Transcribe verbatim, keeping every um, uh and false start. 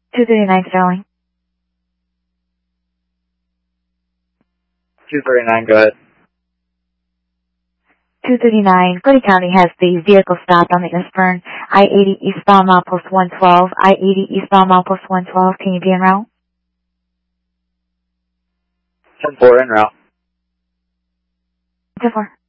two thirty-nine Sterling. two thirty-nine, go ahead. two thirty-nine, Clay County has the vehicle stopped on the Eastbourne I eighty eastbound milepost one twelve. I eighty eastbound milepost one twelve. Can you be en route? ten four en route. ten four.